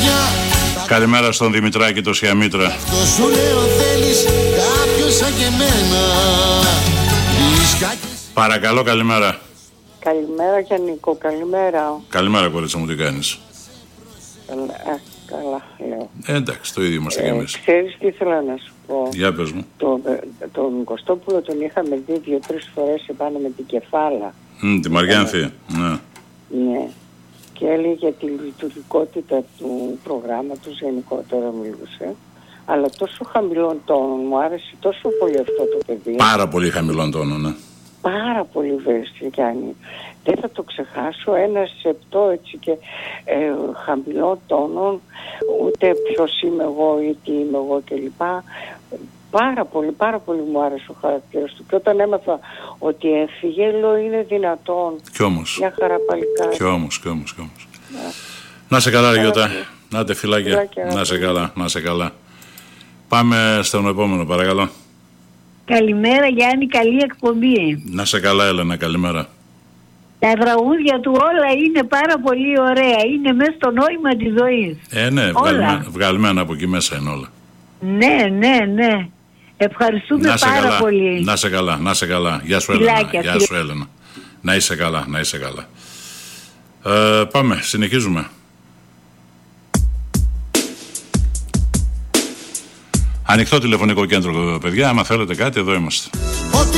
Καλημέρα στον Δημητράκη το Σιαμήτρα. Αυτό σου λέω θέλεις κάποιος σαν και εμένα. Παρακαλώ, καλημέρα. Καλημέρα Γιάννικο, καλημέρα. Καλημέρα, κορίτσα μου, τι κάνεις? Καλά, λέω. Εντάξει, το ίδιο είμαστε κι εμείς. Ξέρεις τι ήθελα να σου πω? Για πες μου. Τον Κωστόπουλο τον είχαμε δει 2-3 φορές επάνω με την Κεφάλα. Τη Μαριάνθη, ναι. Ναι. Και έλεγε για τη λειτουργικότητα του προγράμματος, γενικότερα μιλούσε. Αλλά τόσο χαμηλών τόνων, μου άρεσε τόσο πολύ αυτό το παιδί. Πάρα πολύ χαμηλών τόνων, ναι. Πάρα πολύ βρέστη, Γιάννη. Δεν θα το ξεχάσω, ένα σεπτό έτσι και χαμηλών τόνων, ούτε ποιος είμαι εγώ ή τι είμαι εγώ κλπ. Πάρα πολύ μου άρεσε ο χαρακτήρας του. Και όταν έμαθα ότι έφυγε, λέω είναι δυνατόν. Κι όμως. Μια χαρά παλικάρι. Κι όμως. Να σε καλά, Γιώτα. Να τε φυλάκια. Να σε καλά. Πάμε στον επόμενο, παρακαλώ. Καλημέρα Γιάννη, καλή εκπομπή. Να σε καλά, Έλενα, καλημέρα. Τα τραγούδια του όλα είναι πάρα πολύ ωραία. Είναι μέσα στο νόημα της ζωής. Ναι, βγαλμένα από εκεί μέσα είναι όλα. Ναι. Ευχαριστούμε πάρα πολύ. Να σε καλά. Γεια σου, Έλενα. Γεια σου, Έλενα. Να είσαι καλά. Πάμε, συνεχίζουμε. Ανοιχτό τηλεφωνικό κέντρο, παιδιά. Άμα θέλετε κάτι, εδώ είμαστε.